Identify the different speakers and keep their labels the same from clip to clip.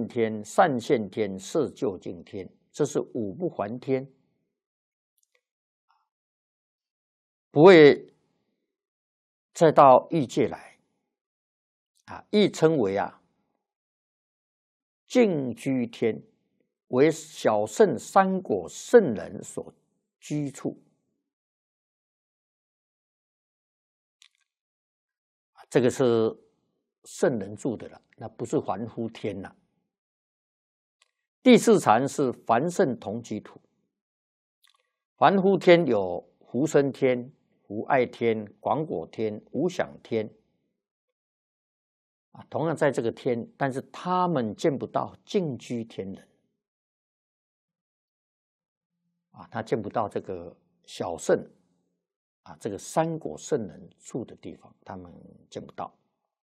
Speaker 1: 胜天、善现天、色究竟天，这是五不还天，不会再到欲界来亦称为净居天，为小圣三果圣人所居处。这个是圣人住的了，那不是凡夫天了。第四禅是凡圣同居土。凡夫天有福生天、福爱天、广果天、无想天同样在这个天，但是他们见不到净居天人他见不到这个小圣这个三果圣人住的地方，他们见不到。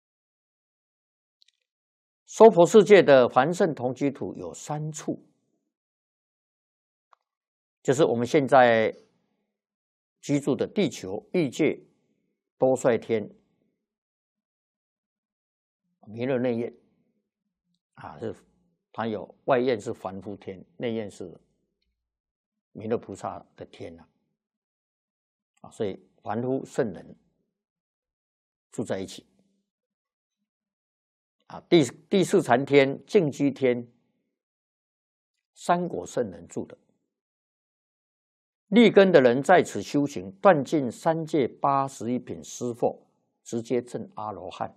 Speaker 1: 娑婆世界的凡圣同居土有3处，就是我们现在居住的地球、欲界、多帅天、弥勒内院它有外院是凡夫天，内院是弥勒菩萨的天所以凡夫圣人住在一起第四禅天、净居天，三果圣人住的。立根的人在此修行，断尽3界81品湿惑，直接证阿罗汉。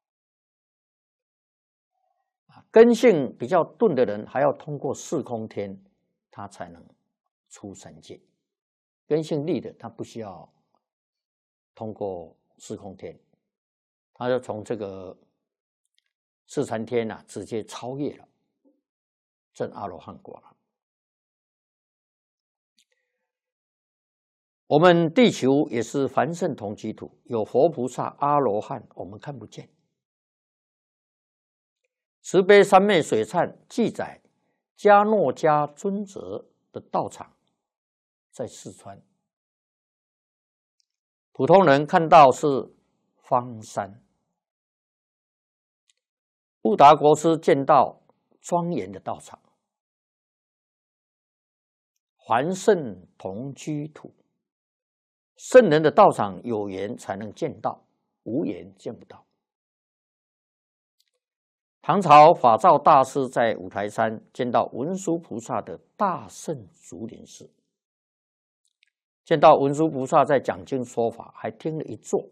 Speaker 1: 根性比较钝的人，还要通过四空天，他才能出3界。根性利的，他不需要通过四空天，他就从这个四禅天直接超越了，证阿罗汉果了。我们地球也是凡圣同居土，有佛菩萨、阿罗汉，我们看不见。慈悲三昧水忏记载，迦诺迦尊者的道场在四川，普通人看到是方山。布达国师见到庄严的道场，凡圣同居土。圣人的道场有缘才能见到，无缘见不到。唐朝法照大师在五台山见到文殊菩萨的大圣竹林寺，见到文殊菩萨在讲经说法，还听了一座。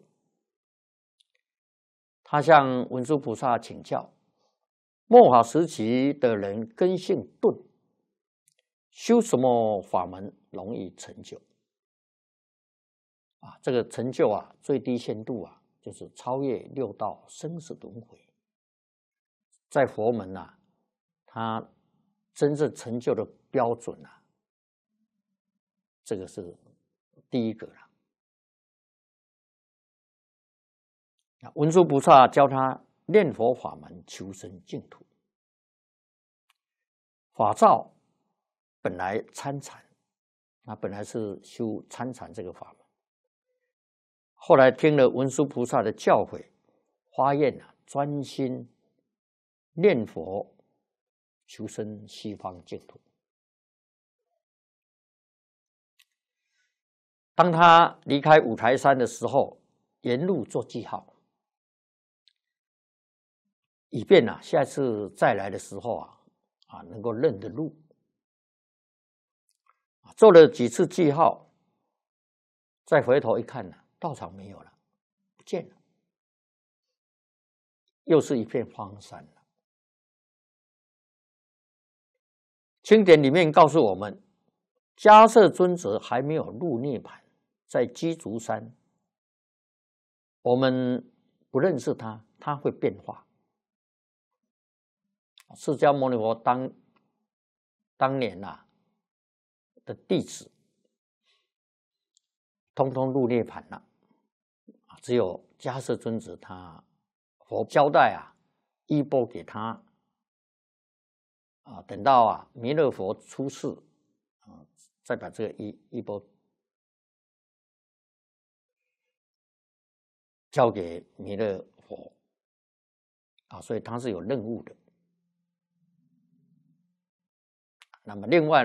Speaker 1: 他向文殊菩萨请教，末法时期的人根性钝，修什么法门容易成就？这个成就最低限度就是超越6道生死轮回。在佛门他真正成就的标准这个是第一个了。文殊菩萨教他念佛法门，求生净土。法照本来参禅，本来是修参禅这个法门。后来听了文殊菩萨的教诲，发愿专心念佛，求生西方净土。当他离开五台山的时候，沿路做记号，以便下次再来的时候能够认得路。做了几次记号，再回头一看道场没有了，不见了，又是一片荒山了。经典里面告诉我们，迦叶尊者还没有入涅槃，在鸡足山，我们不认识他，他会变化。释迦牟尼佛当年的弟子，通通入涅槃了，只有迦叶尊者佛交代衣钵给他等到弥勒佛出世再把这个衣钵交给弥勒佛所以他是有任务的。 那么另外